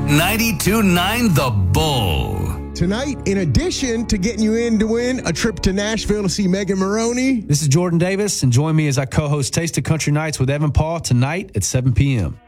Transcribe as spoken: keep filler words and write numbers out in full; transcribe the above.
ninety-two point nine The Bull. Tonight, in addition to getting you in to win a trip to Nashville to see Megan Maroney, this is Jordan Davis, and join me as I co-host Taste of Country Nights with Evan Paul tonight at seven p.m.